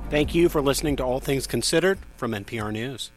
Thank you for listening to All Things Considered from NPR News.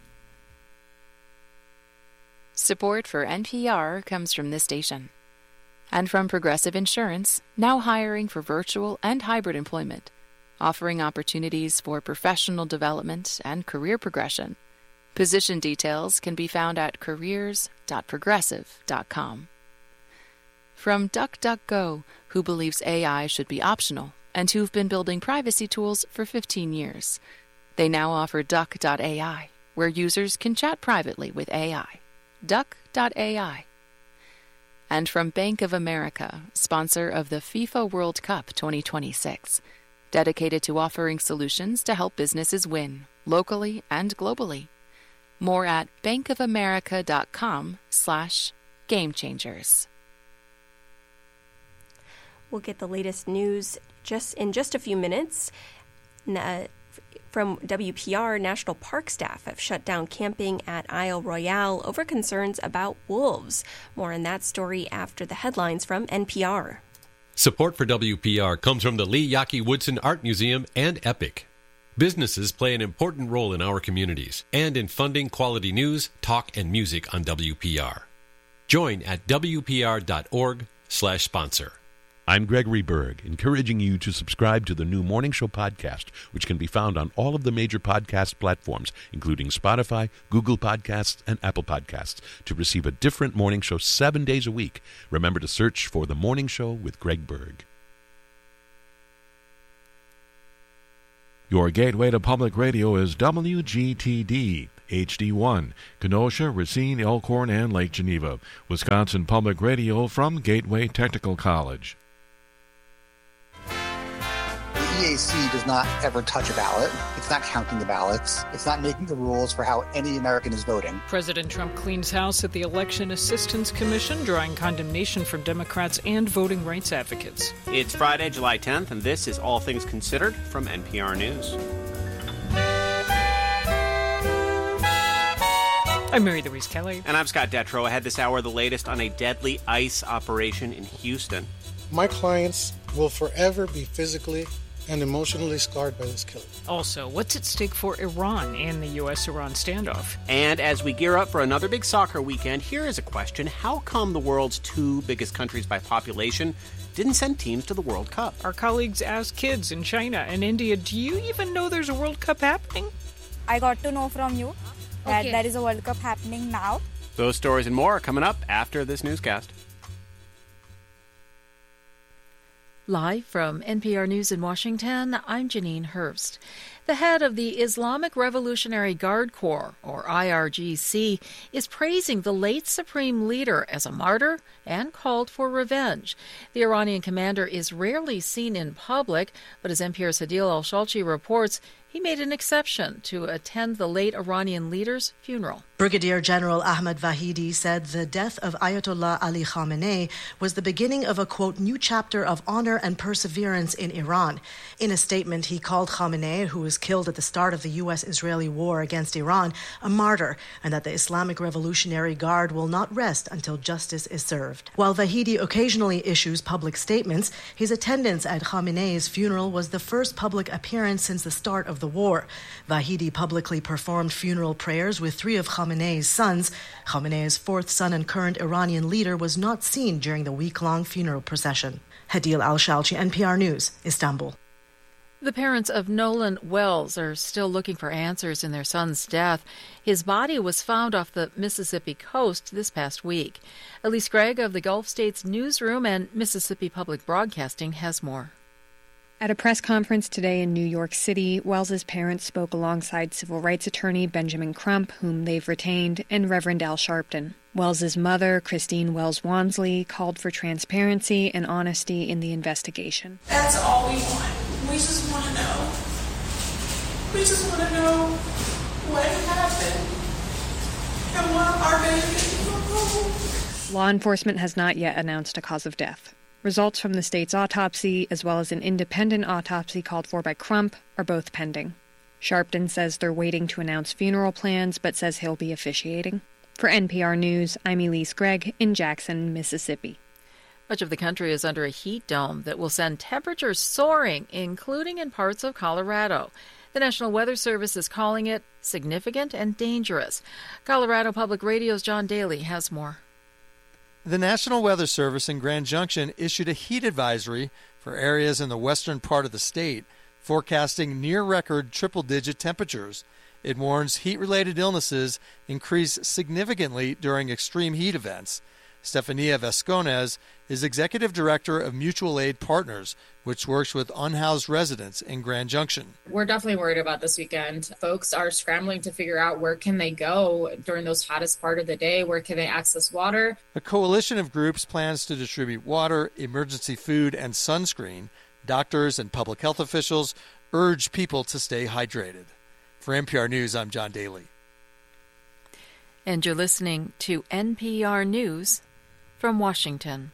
Support for NPR comes from this station. And from Progressive Insurance, now hiring for virtual and hybrid employment, offering opportunities for professional development and career progression. Position details can be found at careers.progressive.com. From DuckDuckGo, who believes AI should be optional and who've been building privacy tools for 15 years. They now offer Duck.ai, where users can chat privately with AI. Duck.ai. And from Bank of America, sponsor of the FIFA World Cup 2026, dedicated to offering solutions to help businesses win, locally and globally. More at bankofamerica.com/gamechangers. We'll get the latest news in just a few minutes. From WPR, National Park staff have shut down camping at Isle Royale over concerns about wolves. More on that story after the headlines from NPR. Support for WPR comes from the Lee Yaki Woodson Art Museum and EPIC. Businesses play an important role in our communities and in funding quality news, talk, and music on WPR. Join at WPR.org/sponsor. I'm Gregory Berg, encouraging you to subscribe to the new Morning Show podcast, which can be found on all of the major podcast platforms, including Spotify, Google Podcasts, and Apple Podcasts, to receive a different morning show 7 days a week. Remember to search for The Morning Show with Greg Berg. Your gateway to public radio is WGTD, HD1, Kenosha, Racine, Elkhorn, and Lake Geneva. Wisconsin Public Radio from Gateway Technical College. The EAC does not ever touch a ballot. It's not counting the ballots. It's not making the rules for how any American is voting. President Trump cleans house at the Election Assistance Commission, drawing condemnation from Democrats and voting rights advocates. It's Friday, July 10th, and this is All Things Considered from NPR News. I'm Mary Louise Kelly. And I'm Scott Detrow. Ahead this hour, the latest on a deadly ICE operation in Houston. My clients will forever be physically and emotionally scarred by this killing. Also, what's at stake for Iran and the U.S.-Iran standoff? And as we gear up for another big soccer weekend, here is a question. How come the world's two biggest countries by population didn't send teams to the World Cup? Our colleagues asked kids in China and India, do you even know there's a World Cup happening? I got to know from you that there is a World Cup happening now. Those stories and more are coming up after this newscast. Live from NPR News in Washington, I'm Janine Hurst. The head of the Islamic Revolutionary Guard Corps, or IRGC, is praising the late supreme leader as a martyr and called for revenge. The Iranian commander is rarely seen in public, but as NPR's Hadil Al-Shalchi reports, he made an exception to attend the late Iranian leader's funeral. Brigadier General Ahmad Vahidi said the death of Ayatollah Ali Khamenei was the beginning of a, quote, new chapter of honor and perseverance in Iran. In a statement, he called Khamenei, who was killed at the start of the U.S.-Israeli war against Iran, a martyr, and that the Islamic Revolutionary Guard will not rest until justice is served. While Vahidi occasionally issues public statements, his attendance at Khamenei's funeral was the first public appearance since the start of the war. Vahidi publicly performed funeral prayers with three of Khamenei's sons. Khamenei's fourth son and current Iranian leader was not seen during the week-long funeral procession. Hadil Al-Shalchi, NPR News, Istanbul. The parents of Nolan Wells are still looking for answers in their son's death. His body was found off the Mississippi coast this past week. Elise Gregg of the Gulf States Newsroom and Mississippi Public Broadcasting has more. At a press conference today in New York City, Wells's parents spoke alongside civil rights attorney Benjamin Crump, whom they've retained, and Reverend Al Sharpton. Wells's mother, Christine Wells Wansley, called for transparency and honesty in the investigation. That's all we want. We just want to know. We just want to know what happened and what our baby is. Law enforcement has not yet announced a cause of death. Results from the state's autopsy, as well as an independent autopsy called for by Crump, are both pending. Sharpton says they're waiting to announce funeral plans, but says he'll be officiating. For NPR News, I'm Elise Gregg in Jackson, Mississippi. Much of the country is under a heat dome that will send temperatures soaring, including in parts of Colorado. The National Weather Service is calling it significant and dangerous. Colorado Public Radio's John Daly has more. The National Weather Service in Grand Junction issued a heat advisory for areas in the western part of the state, forecasting near-record triple-digit temperatures. It warns heat-related illnesses increase significantly during extreme heat events. Stefania Vasconez is Executive Director of Mutual Aid Partners, which works with unhoused residents in Grand Junction. We're definitely worried about this weekend. Folks are scrambling to figure out where can they go during those hottest part of the day, where can they access water. A coalition of groups plans to distribute water, emergency food, and sunscreen. Doctors and public health officials urge people to stay hydrated. For NPR News, I'm John Daly. And you're listening to NPR News from Washington.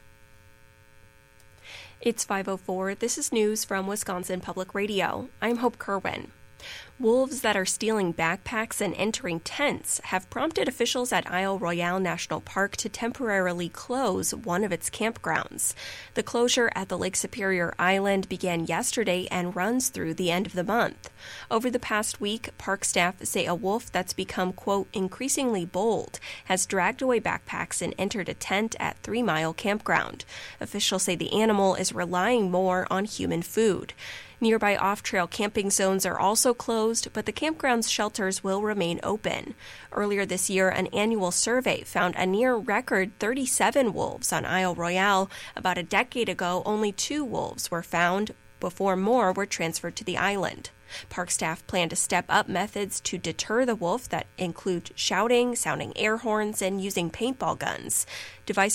It's 5:04. This is news from Wisconsin Public Radio. I'm Hope Kerwin. Wolves that are stealing backpacks and entering tents have prompted officials at Isle Royale National Park to temporarily close one of its campgrounds. The closure at the Lake Superior Island began yesterday and runs through the end of the month. Over the past week, park staff say a wolf that's become, quote, increasingly bold has dragged away backpacks and entered a tent at 3 Mile Campground. Officials say the animal is relying more on human food. Nearby off-trail camping zones are also closed, but the campground's shelters will remain open. Earlier this year, an annual survey found a near-record 37 wolves on Isle Royale. About a decade ago, only 2 wolves were found before more were transferred to the island. Park staff plan to step up methods to deter the wolf that include shouting, sounding air horns, and using paintball guns. Devices